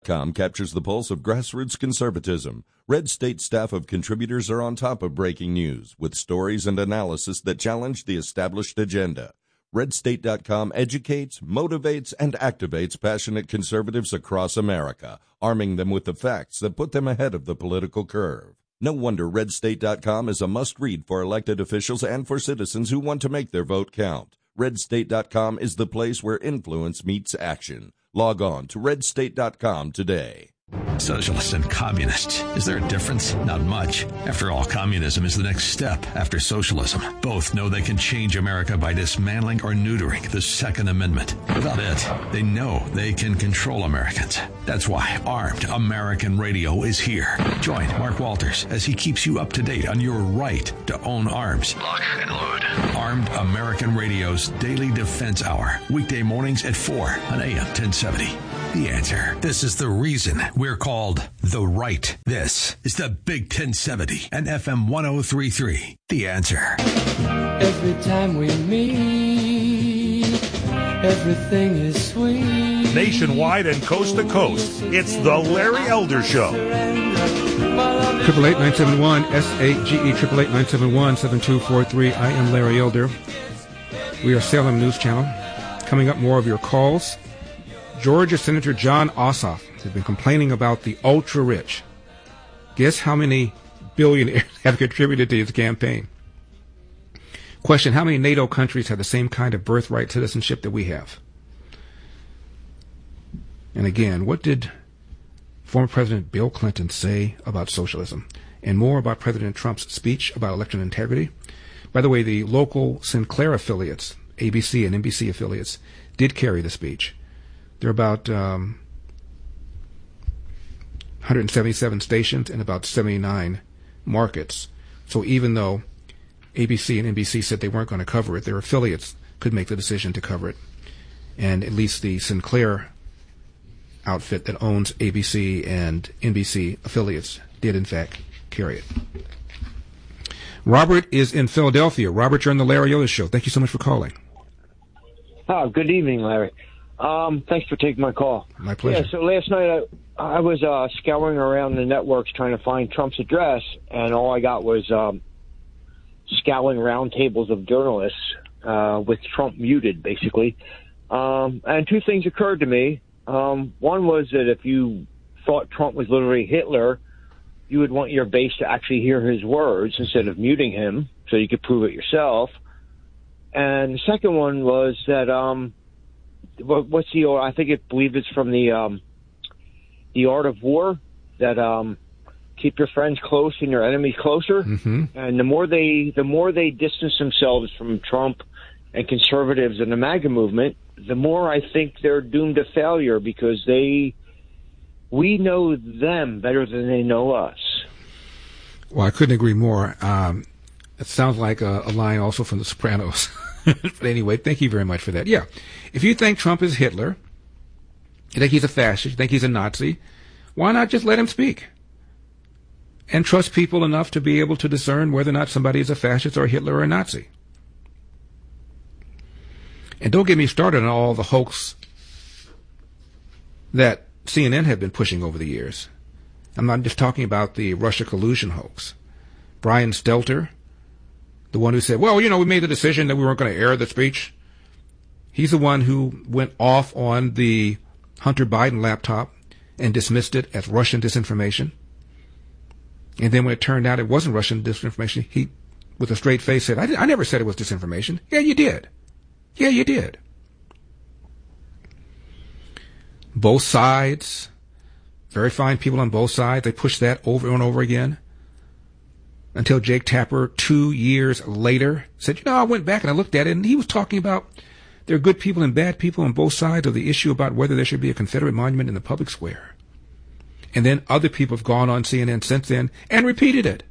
Com captures the pulse of grassroots conservatism. Red State staff of contributors are on top of breaking news with stories and analysis that challenge the established agenda. RedState.com educates, motivates, and activates passionate conservatives across America, arming them with the facts that put them ahead of the political curve. No wonder RedState.com is a must-read for elected officials and for citizens who want to make their vote count. RedState.com is the place where influence meets action. Log on to RedState.com today. Socialist and communist. Is there a difference? Not much. After all, communism is the next step after socialism. Both know they can change America by dismantling or neutering the Second Amendment. Without it, they know they can control Americans. That's why Armed American Radio is here. Join Mark Walters as he keeps you up to date on your right to own arms. Lock and load. Armed American Radio's Daily Defense Hour. Weekday mornings at 4 on AM 1070. The Answer. This is the reason we're called The Right. This is the Big 1070 and FM 1033. The Answer. Every time we meet, everything is sweet. Nationwide and coast to coast, it's the Larry Elder Show. 888-971-SAGE, 888-971-7243. I am Larry Elder. We are Salem News Channel. Coming up, more of your calls. Georgia Senator Jon Ossoff has been complaining about the ultra-rich. Guess how many billionaires have contributed to his campaign? Question, how many NATO countries have the same kind of birthright citizenship that we have? And again, what did former President Bill Clinton say about socialism? And more about President Trump's speech about election integrity. By the way, the local Sinclair affiliates, ABC and NBC affiliates, did carry the speech. There are about 177 stations and about 79 markets. So even though ABC and NBC said they weren't going to cover it, their affiliates could make the decision to cover it. And at least the Sinclair outfit that owns ABC and NBC affiliates did, in fact, carry it. Robert is in Philadelphia. Robert, you're on the Larry Elder Show. Thank you so much for calling. Oh, good evening, Larry. Thanks for taking my call. My pleasure. Yeah, so last night I was scouring around the networks trying to find Trump's address, and all I got was scowling roundtables of journalists with Trump muted, basically. And two things occurred to me. One was that if you thought Trump was literally Hitler, you would want your base to actually hear his words instead of muting him so you could prove it yourself. And the second one was that what's the? I believe it's from the Art of War that keep your friends close and your enemies closer. Mm-hmm. And the more they distance themselves from Trump and conservatives and the MAGA movement, the more I think they're doomed to failure because we know them better than they know us. Well, I couldn't agree more. It sounds like a line also from The Sopranos. But anyway, thank you very much for that. Yeah, if you think Trump is Hitler, you think he's a fascist, you think he's a Nazi, why not just let him speak? And trust people enough to be able to discern whether or not somebody is a fascist or a Hitler or a Nazi. And don't get me started on all the hoax that CNN have been pushing over the years. I'm not just talking about the Russia collusion hoax. Brian Stelter, the one who said, well, we made the decision that we weren't going to air the speech. He's the one who went off on the Hunter Biden laptop and dismissed it as Russian disinformation. And then when it turned out it wasn't Russian disinformation, he, with a straight face, said, I never said it was disinformation. Yeah, you did. Yeah, you did. Both sides, very fine people on both sides, they pushed that over and over again. Until Jake Tapper, 2 years later, said, I went back and I looked at it, and he was talking about there are good people and bad people on both sides of the issue about whether there should be a Confederate monument in the public square. And then other people have gone on CNN since then and repeated it.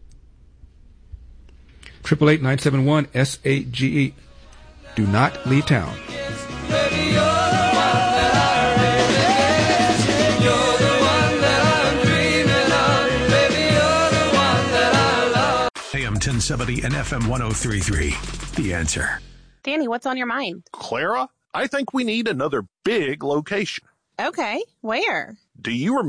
888-971-SAGE. Do not leave town. AM 1070 and FM 1033. The Answer. Danny, what's on your mind? Clara, I think we need another big location. Okay, where? Do you remember